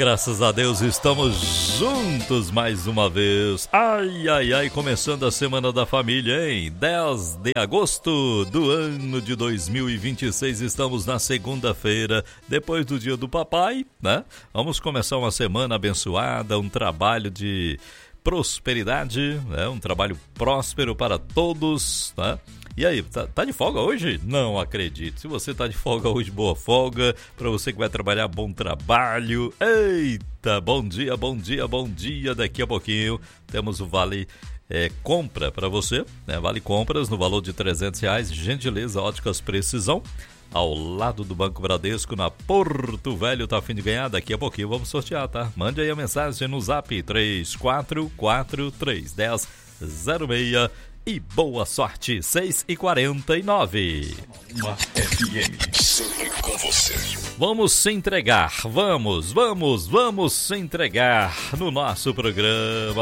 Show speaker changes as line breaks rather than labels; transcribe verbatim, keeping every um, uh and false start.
graças a Deus estamos juntos mais uma vez. Ai, ai, ai, começando a Semana da Família, hein? dez de agosto do ano de dois mil e vinte e seis, estamos na segunda-feira, depois do Dia do Papai, né? Vamos começar uma semana abençoada, um trabalho de prosperidade, né? Um trabalho próspero para todos, né? E aí, tá, tá de folga hoje? Não acredito. Se você tá de folga hoje, boa folga. Para você que vai trabalhar, bom trabalho. Eita, bom dia, bom dia, bom dia. Daqui a pouquinho temos o Vale é, Compra para você, né? Vale Compras no valor de trezentos reais. Gentileza, Óticas Precisão. Ao lado do Banco Bradesco, na Porto Velho, tá a fim de ganhar? Daqui a pouquinho vamos sortear, tá? Mande aí a mensagem no zap três quatro quatro três um zero zero seis e boa sorte, seis e quarenta e nove.
Uma F M, sempre com você.
Vamos se entregar, vamos, vamos, vamos se entregar no nosso programa.